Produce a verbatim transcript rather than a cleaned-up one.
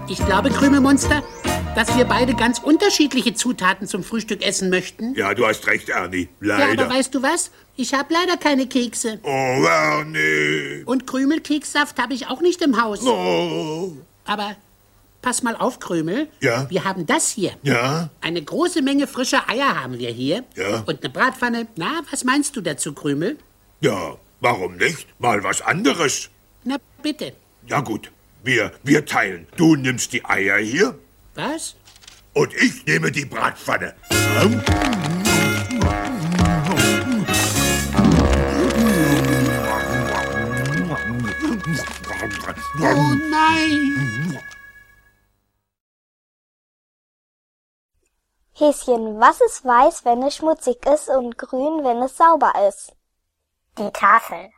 Ich glaube, Krümelmonster, dass wir beide ganz unterschiedliche Zutaten zum Frühstück essen möchten. Ja, du hast recht, Ernie. Leider. Ja, aber weißt du was? Ich habe leider keine Kekse. Oh, Ernie. Und Krümelkekssaft habe ich auch nicht im Haus. Oh. Aber pass mal auf, Krümel. Ja? Wir haben das hier. Ja? Eine große Menge frischer Eier haben wir hier. Ja? Und eine Bratpfanne. Na, was meinst du dazu, Krümel? Ja, warum nicht? Mal was anderes. Na, bitte. Ja gut, wir, wir teilen. Du nimmst die Eier hier. Was? Und ich nehme die Bratpfanne. Oh nein! Häschen, was ist weiß, wenn es schmutzig ist und grün, wenn es sauber ist? Die Tafel.